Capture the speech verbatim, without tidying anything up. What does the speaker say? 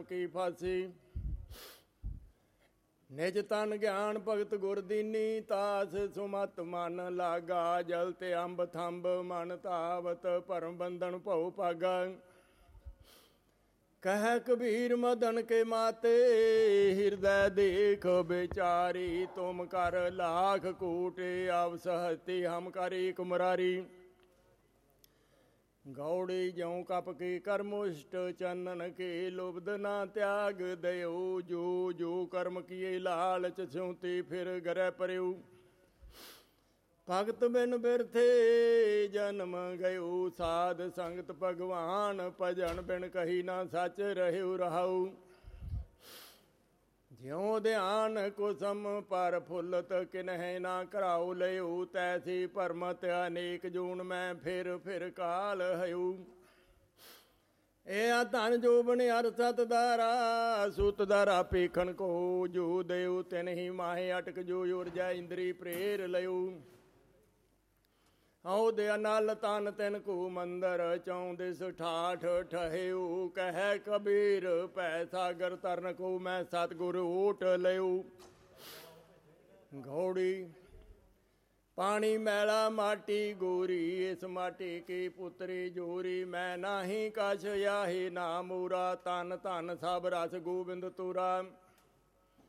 ਕੀ ਫਾਸੀ। ਨਿਜ ਤਨ ਗਿਆਨ ਭਗਤ ਗੁਰ ਦੀਨੀ, ਤਾਸ ਸੁਮਤ ਮਨ ਲਾਗਾ। ਜਲ ਤੇ ਅੰਬ ਥੰਬ ਮਨ ਧਾਵਤ, ਭਰਮ ਬੰਧਨ ਭਉ ਭਾਗਾ। ਕਹਿ ਕਬੀਰ ਮਦਨ ਕੇ ਮਾਤੇ, ਹਿਰਦੈ ਦੇਖ ਵਿਚਾਰੀ। ਤੁਮ ਕਰ ਲਾਖ ਕੂਟੇ, ਅਵਸ ਹਸਤੀ ਹਮ ਕਰ ਏਕ ਮੁਰਾਰੀ। ਗੌੜੀ ਜਉ ਕਪ ਕੀ ਕਰਮੁਸ਼ਟ, ਚੰਨਨ ਕੇ ਲੁਬਧ ਨਾ ਤਿਆਗ ਦਿਓ। ਜੋ ਜੋ ਕਰਮ ਕੀਏ ਲਾਲਚ, ਸਿਉਂਤੀ ਫਿਰ ਗਰੈ ਪਰਿਉ। ਭਗਤ ਬਿਨ ਬਿਰਥੇ ਜਨਮ ਗਇਓ, ਸਾਧ ਸੰਗਤ ਭਗਵਾਨ। ਭਜਨ ਬਿਨ ਕਹੀ ਨਾ ਸੱਚ, ਰਹਿਉ ਰਹਾਉ। ਜਿਉ ਧਿਆਨ ਕੁਸਮ ਪਰ ਫੁੱਲਤ, ਕਿਨਹਿ ਨਾ ਕਰਾਉ ਲਿਓ। ਤੈਸੀ ਭਰਮਤ ਅਨੇਕ ਜੂਨ, ਮੈਂ ਫਿਰ ਫਿਰ ਕਾਲ ਹਇਉ। ਇਹ ਧਨ ਜੋਬਨ ਅਰ ਸਤ ਦਾਰਾ, ਸੁਤ ਦਾਰਾ ਪੇਖਣ ਕੋ। ਜੋ ਦਿਓ ਤਿਨਹੀ ਮਾਹੇ ਅਟਕ, ਜੋ ਉਰਜੈ ਇੰਦਰੀ ਪ੍ਰੇਰ ਲਿਓ। ਅਉਦੇ ਨਲ ਤਨ ਤਿਨ ਕੋ ਮੰਦਰ, ਚੌ ਦਿਸ ਠਾਠ ਠਹਿਓ। ਕਹਿ ਕਬੀਰ ਭੈ ਸਾਗਰ ਤਰਨ ਕੋ, ਮੈਂ ਸਤਿਗੁਰ ਓਟ ਲਿਓ। ਗੌੜੀ ਪਾਣੀ ਮੈਲਾ ਮਾਟੀ ਗੋਰੀ, ਇਸ ਮਾਟੀ ਕੀ ਪੁੱਤਰੀ ਜੋਰੀ। ਮੈਂ ਨਾਹੀ ਕਛ ਆਹੀ ਨਾ ਮੂਰਾ, ਤਨ ਧਨ ਸਭ ਰਸ ਗੋਬਿੰਦ ਤੂਰਾ।